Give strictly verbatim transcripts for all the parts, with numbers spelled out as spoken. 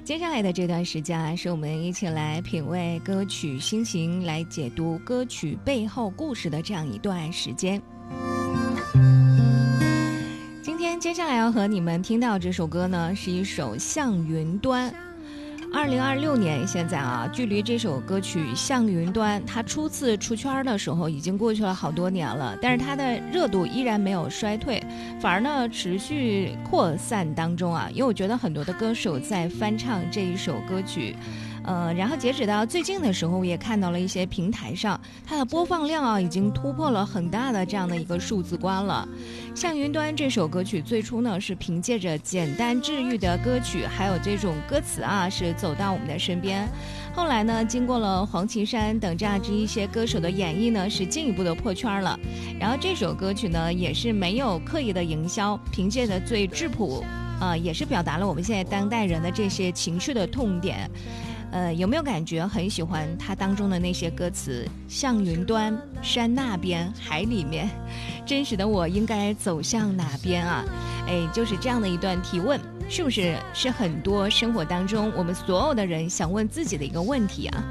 接下来的这段时间啊，是我们一起来品味歌曲心情，来解读歌曲背后故事的这样一段时间。今天接下来要和你们听到这首歌呢，是一首《向云端》。二零二六年现在啊，距离这首歌曲《向云端》它初次出圈的时候已经过去了好多年了，但是它的热度依然没有衰退，反而呢持续扩散当中啊。因为我觉得很多的歌手在翻唱这一首歌曲，呃，然后截止到最近的时候，我也看到了一些平台上它的播放量啊已经突破了很大的这样的一个数字关了。《向云端》这首歌曲最初呢是凭借着简单治愈的歌曲，还有这种歌词啊是走到我们的身边。后来呢，经过了黄绮珊等这样子一些歌手的演绎呢，是进一步的破圈了。然后这首歌曲呢也是没有刻意的营销，凭借着最质朴，呃，也是表达了我们现在当代人的这些情绪的痛点。呃，有没有感觉很喜欢它当中的那些歌词？向云端，山那边，海里面，真实的我应该走向哪边啊？哎，就是这样的一段提问，是不是是很多生活当中我们所有的人想问自己的一个问题啊？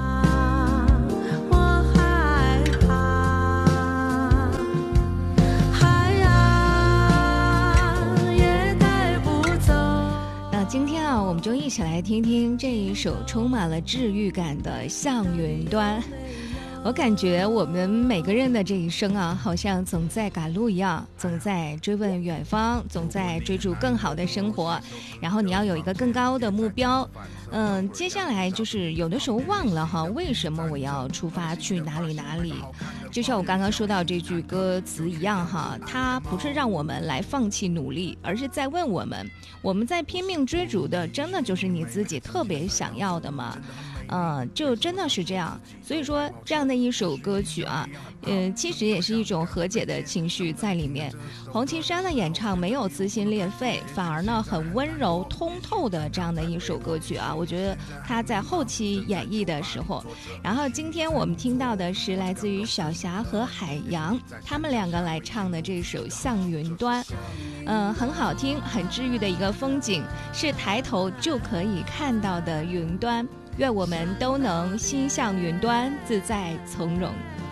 今天啊，我们就一起来听听这一首充满了治愈感的《向云端》。我感觉我们每个人的这一生啊，好像总在赶路一样，总在追问远方，总在追逐更好的生活，然后你要有一个更高的目标。嗯，接下来就是有的时候忘了哈，为什么我要出发去哪里哪里？就像我刚刚说到这句歌词一样哈，它不是让我们来放弃努力，而是在问我们，我们在拼命追逐的，真的就是你自己特别想要的吗？嗯，就真的是这样。所以说这样的一首歌曲啊，呃，其实也是一种和解的情绪在里面。黄绮珊的演唱没有撕心裂肺，反而呢很温柔通透的这样的一首歌曲啊，我觉得他在后期演绎的时候。然后今天我们听到的是来自于小霞和海洋他们两个来唱的这首《向云端》。嗯，很好听，很治愈的一个风景，是抬头就可以看到的云端。愿我们都能心向云端，自在从容。